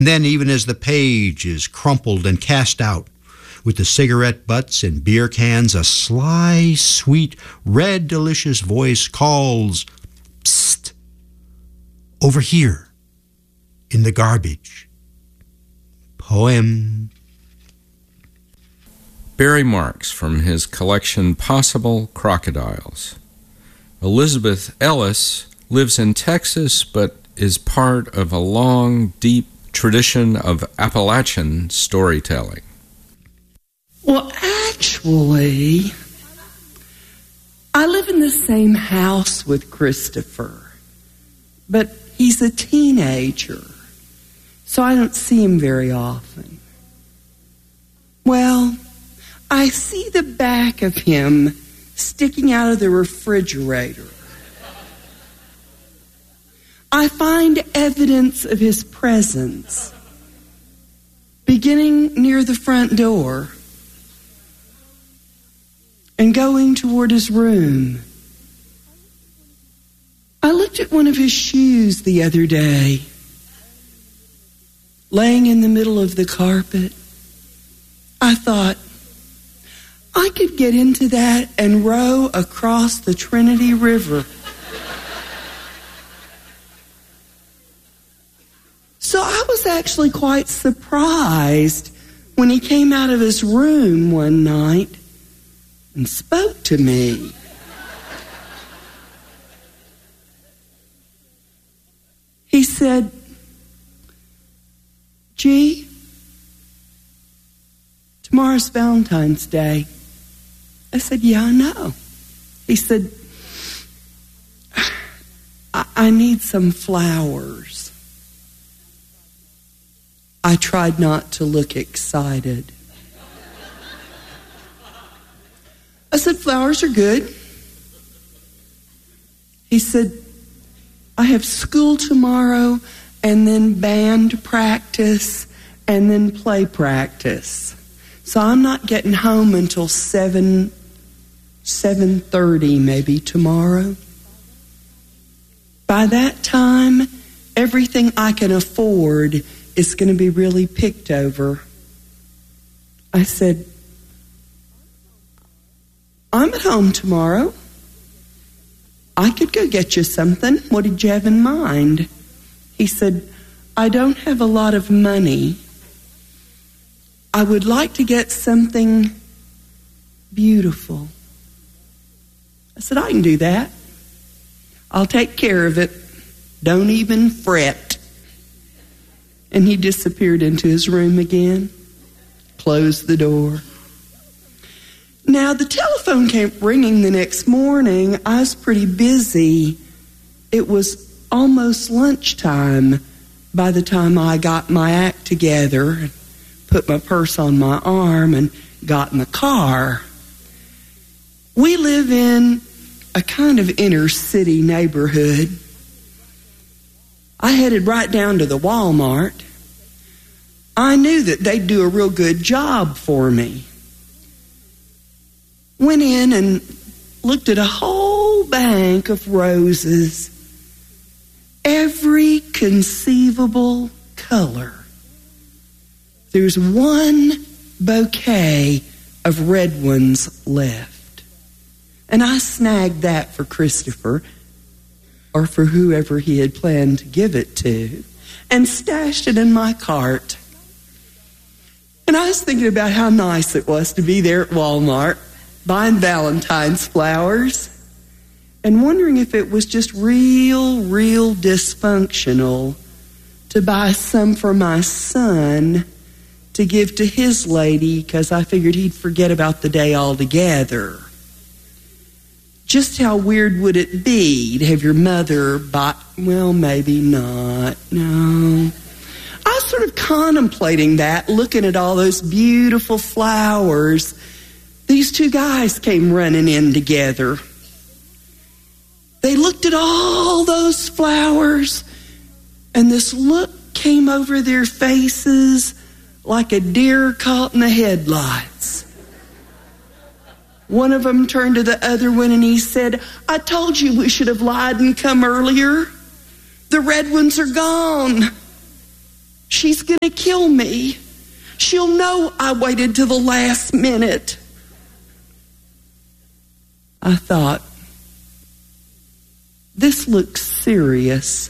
And then, even as the page is crumpled and cast out, with the cigarette butts and beer cans, a sly, sweet, red, delicious voice calls, "Psst! Over here, in the garbage." Poem. Barry Marks from his collection Possible Crocodiles. Elizabeth Ellis lives in Texas but is part of a long, deep tradition of Appalachian storytelling. Well, actually, I live in the same house with Christopher, but he's a teenager, so I don't see him very often. Well, I see the back of him sticking out of the refrigerator. I find evidence of his presence beginning near the front door and going toward his room. I looked at one of his shoes the other day, laying in the middle of the carpet. I thought, I could get into that and row across the Trinity River. So I was actually quite surprised when he came out of his room one night and spoke to me. He said, "Gee, tomorrow's Valentine's Day." I said, "Yeah, I know." He said, I need some flowers." I tried not to look excited. I said, "Flowers are good." He said, "I have school tomorrow and then band practice and then play practice. So I'm not getting home until 7:30 maybe tomorrow. By that time, everything I can afford is going to be really picked over." I said, "I'm at home tomorrow. I could go get you something. What did you have in mind?" He said, "I don't have a lot of money. I would like to get something beautiful." I said, "I can do that. I'll take care of it. Don't even fret." And he disappeared into his room again, closed the door. Now, the telephone came ringing the next morning. I was pretty busy. It was almost lunchtime by the time I got my act together and put my purse on my arm and got in the car. We live in a kind of inner city neighborhood. I headed right down to the Walmart. I knew that they'd do a real good job for me. Went in and looked at a whole bank of roses, every conceivable color. There's one bouquet of red ones left. And I snagged that for Christopher, or for whoever he had planned to give it to, and stashed it in my cart. And I was thinking about how nice it was to be there at Walmart buying Valentine's flowers and wondering if it was just real dysfunctional to buy some for my son to give to his lady because I figured he'd forget about the day altogether. Just how weird would it be to have your mother buy? Well, maybe not. No. I was sort of contemplating that, looking at all those beautiful flowers. These two guys came running in together. They looked at all those flowers, and this look came over their faces like a deer caught in the headlights. One of them turned to the other one and he said, "I told you we should have lied and come earlier. The red ones are gone." She's going to kill me. She'll know I waited till the last minute. I thought, this looks serious.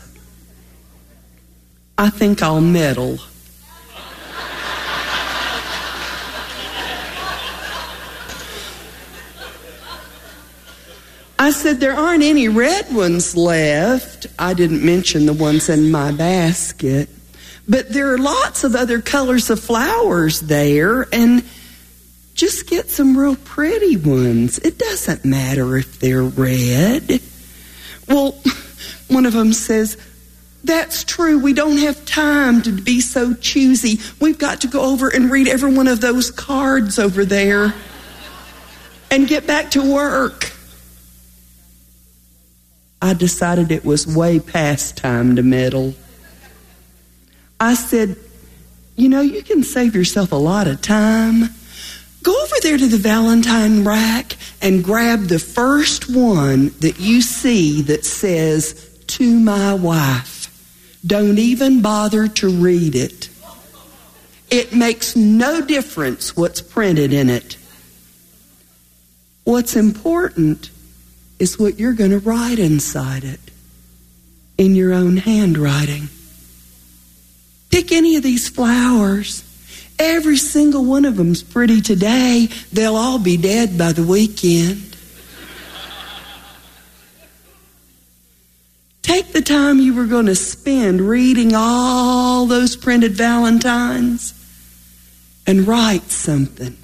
I think I'll meddle. I said, there aren't any red ones left. I didn't mention the ones in my basket. But there are lots of other colors of flowers there, and just get some real pretty ones. It doesn't matter if they're red. Well, one of them says, that's true. We don't have time to be so choosy. We've got to go over and read every one of those cards over there and get back to work. I decided it was way past time to meddle. I said, you know, you can save yourself a lot of time. Go over there to the Valentine rack and grab the first one that you see that says, to my wife. Don't even bother to read it. It makes no difference what's printed in it. What's important is what you're going to write inside it in your own handwriting. Pick any of these flowers. Every single one of them's pretty today. They'll all be dead by the weekend. Take the time you were going to spend reading all those printed Valentines and write something.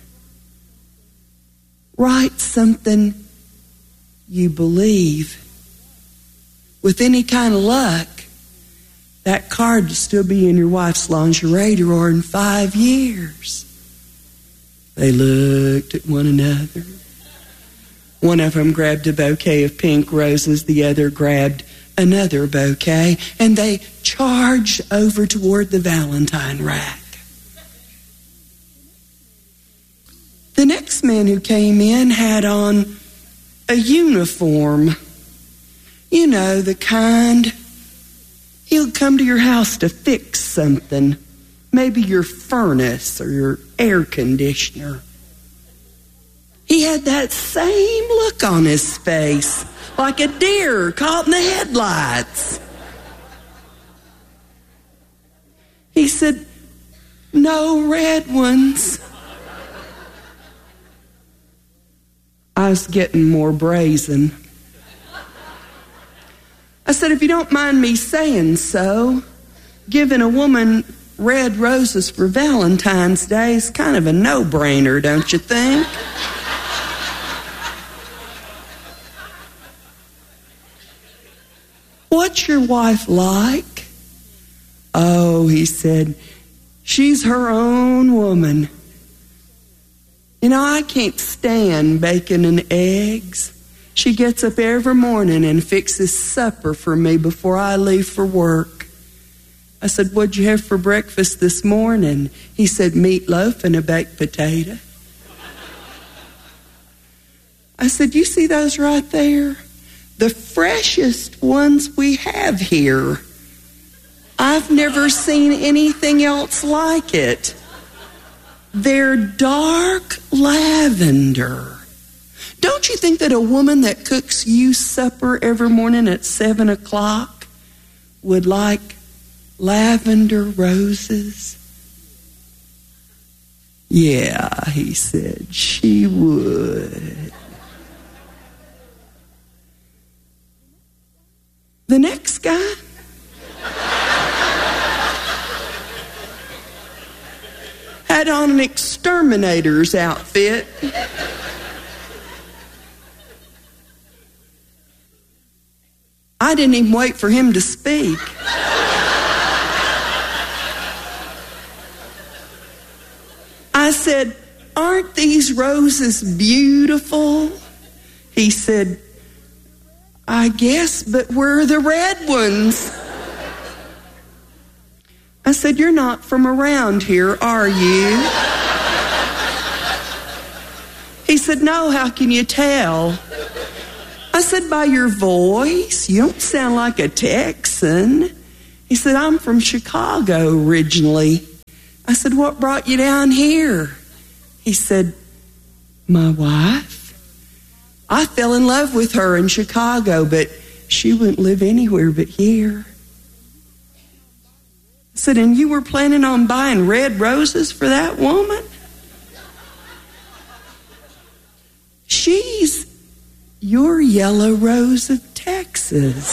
Write something you believe. With any kind of luck, that card will still be in your wife's lingerie drawer in 5 years. They looked at one another. One of them grabbed a bouquet of pink roses. The other grabbed another bouquet. And they charged over toward the Valentine rack. The next man who came in had on a uniform. You know, the kind... He'll come to your house to fix something. Maybe your furnace or your air conditioner. He had that same look on his face, like a deer caught in the headlights. He said, no red ones. I was getting more brazen. I said, if you don't mind me saying so, giving a woman red roses for Valentine's Day is kind of a no-brainer, don't you think? What's your wife like? Oh, he said, she's her own woman. You know, I can't stand bacon and eggs. She gets up every morning and fixes supper for me before I leave for work. I said, what'd you have for breakfast this morning? He said, meatloaf and a baked potato. I said, you see those right there? The freshest ones we have here. I've never seen anything else like it. They're dark lavender. Don't you think that a woman that cooks you supper every morning at 7 o'clock would like lavender roses? Yeah, he said, she would. The next guy had on an exterminator's outfit. I didn't even wait for him to speak. I said, aren't these roses beautiful? He said, I guess, but where are the red ones? I said, you're not from around here, are you? He said, no, how can you tell? I said, by your voice, you don't sound like a Texan. He said, I'm from Chicago originally. I said, what brought you down here? He said, my wife. I fell in love with her in Chicago, but she wouldn't live anywhere but here. I said, and you were planning on buying red roses for that woman? She's your yellow rose of Texas.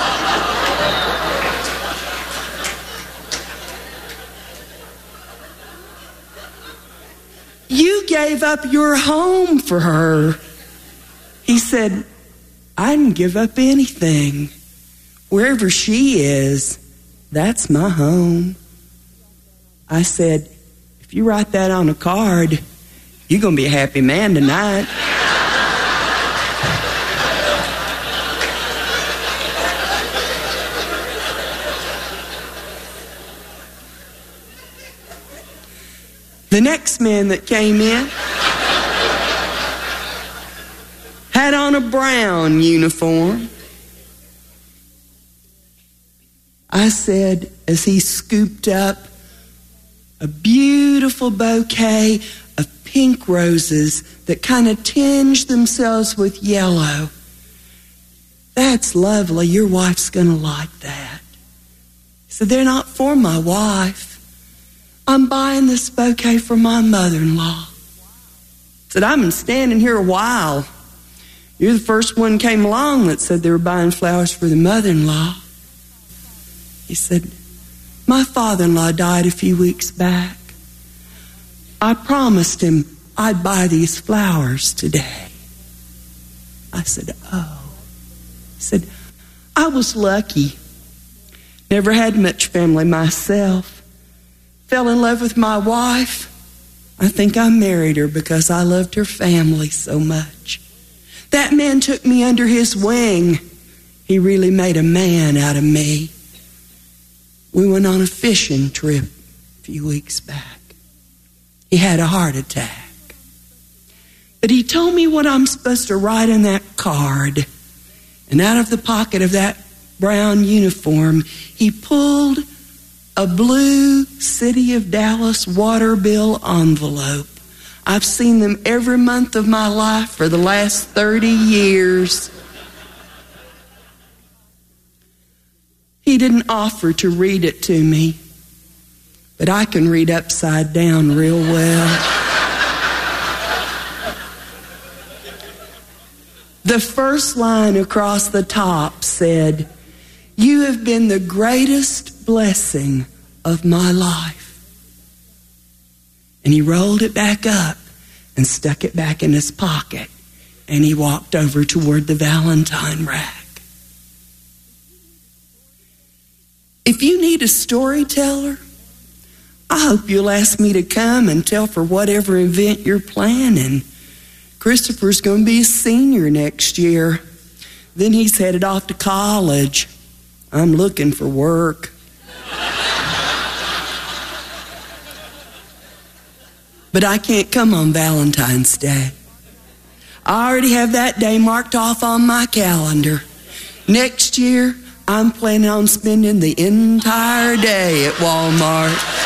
You gave up your home for her. He said, I didn't give up anything. Wherever she is, that's my home. I said, if you write that on a card, you're going to be a happy man tonight. The next man that came in had on a brown uniform. I said, as he scooped up a beautiful bouquet of pink roses that kind of tinged themselves with yellow, that's lovely. Your wife's going to like that. He said, they're not for my wife. I'm buying this bouquet for my mother-in-law. I said, I've been standing here a while. You're the first one came along that said they were buying flowers for the mother-in-law. He said, my father-in-law died a few weeks back. I promised him I'd buy these flowers today. I said, oh. He said, I was lucky. Never had much family myself. Fell in love with my wife. I think I married her because I loved her family so much. That man took me under his wing. He really made a man out of me. We went on a fishing trip a few weeks back. He had a heart attack. But he told me what I'm supposed to write in that card. And out of the pocket of that brown uniform, he pulled a blue City of Dallas water bill envelope. I've seen them every month of my life for the last 30 years. He didn't offer to read it to me, but I can read upside down real well. The first line across the top said, you have been the greatest blessing of my life. And he rolled it back up and stuck it back in his pocket. And he walked over toward the Valentine rack. If you need a storyteller, I hope you'll ask me to come and tell for whatever event you're planning. Christopher's going to be a senior next year. Then he's headed off to college. I'm looking for work. But I can't come on Valentine's Day. I already have that day marked off on my calendar. Next year, I'm planning on spending the entire day at Walmart.